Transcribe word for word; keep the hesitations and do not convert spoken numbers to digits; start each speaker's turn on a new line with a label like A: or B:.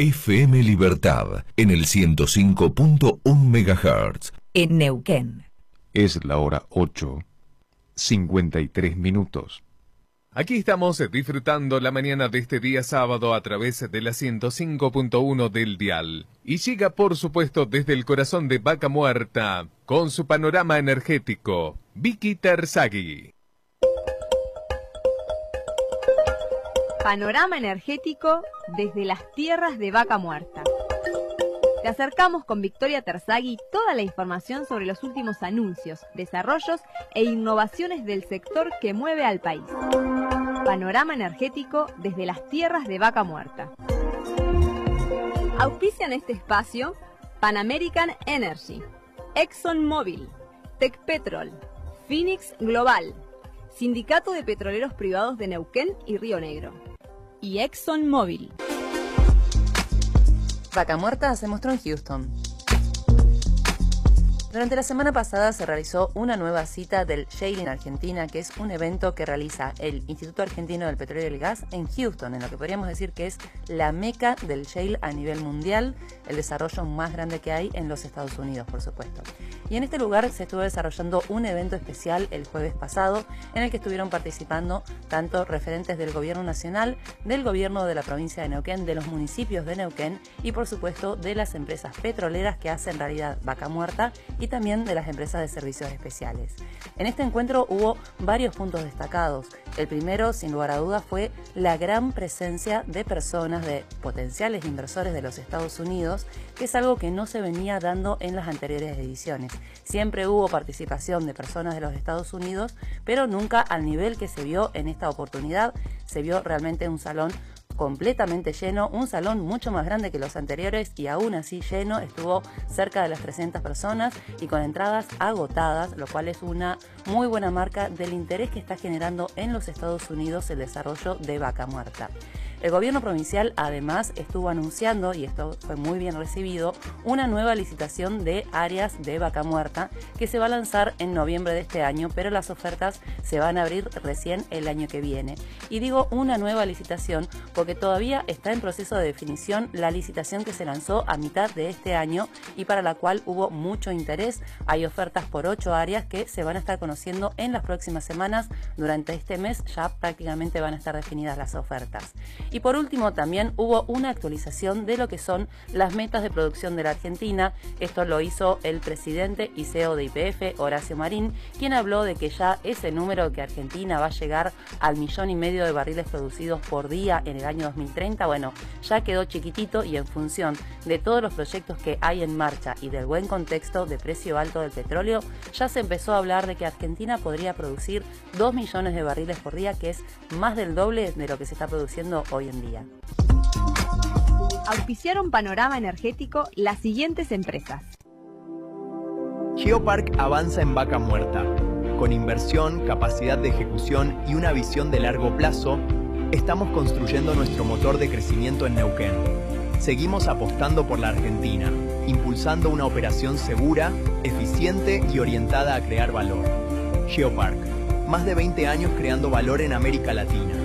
A: F M Libertad en el ciento cinco punto uno megahertz.
B: En Neuquén.
C: Es la hora ocho, cincuenta y tres minutos.
D: Aquí estamos disfrutando la mañana de este día sábado a través de la ciento cinco punto uno del dial. Y llega, por supuesto, desde el corazón de Vaca Muerta, con su panorama energético, Vicky Terzaghi.
E: Panorama energético desde las tierras de Vaca Muerta. Te acercamos con Victoria Terzaghi toda la información sobre los últimos anuncios, desarrollos e innovaciones del sector que mueve al país. Panorama energético desde las tierras de Vaca Muerta. Auspician este espacio Pan American Energy, ExxonMobil, Tecpetrol, Phoenix Global, Sindicato de Petroleros Privados de Neuquén y Río Negro y ExxonMobil.
F: Vaca Muerta se mostró en Houston. Durante la semana pasada se realizó una nueva cita del Shale en Argentina, que es un evento que realiza el Instituto Argentino del Petróleo y el Gas en Houston, en lo que podríamos decir que es la meca del shale a nivel mundial, el desarrollo más grande que hay en los Estados Unidos, por supuesto. Y en este lugar se estuvo desarrollando un evento especial el jueves pasado, en el que estuvieron participando tanto referentes del gobierno nacional, del gobierno de la provincia de Neuquén, de los municipios de Neuquén y por supuesto de las empresas petroleras que hacen realidad Vaca Muerta y también de las empresas de servicios especiales. En este encuentro hubo varios puntos destacados. El primero, sin lugar a dudas, fue la gran presencia de personas, de potenciales inversores de los Estados Unidos, que es algo que no se venía dando en las anteriores ediciones. Siempre hubo participación de personas de los Estados Unidos, pero nunca al nivel que se vio en esta oportunidad. Se vio realmente un salón completamente lleno, un salón mucho más grande que los anteriores y aún así lleno, estuvo cerca de las trescientas personas y con entradas agotadas, lo cual es una muy buena marca del interés que está generando en los Estados Unidos el desarrollo de Vaca Muerta. El gobierno provincial además estuvo anunciando, y esto fue muy bien recibido, una nueva licitación de áreas de Vaca Muerta que se va a lanzar en noviembre de este año, pero las ofertas se van a abrir recién el año que viene. Y digo una nueva licitación porque todavía está en proceso de definición la licitación que se lanzó a mitad de este año y para la cual hubo mucho interés. Hay ofertas por ocho áreas que se van a estar conociendo en las próximas semanas. Durante este mes ya prácticamente van a estar definidas las ofertas. Y por último también hubo una actualización de lo que son las metas de producción de la Argentina. Esto lo hizo el presidente y C E O de Y P F, Horacio Marín, quien habló de que ya ese número que Argentina va a llegar al millón y medio de barriles producidos por día en el año dos mil treinta, bueno, ya quedó chiquitito y en función de todos los proyectos que hay en marcha y del buen contexto de precio alto del petróleo, ya se empezó a hablar de que Argentina podría producir dos millones de barriles por día, que es más del doble de lo que se está produciendo hoy en día.
E: Auspiciaron Panorama Energético las siguientes empresas.
G: Geopark avanza en Vaca Muerta. Con inversión, capacidad de ejecución y una visión de largo plazo, estamos construyendo nuestro motor de crecimiento en Neuquén. Seguimos apostando por la Argentina, impulsando una operación segura, eficiente y orientada a crear valor. Geopark, más de veinte años creando valor en América Latina.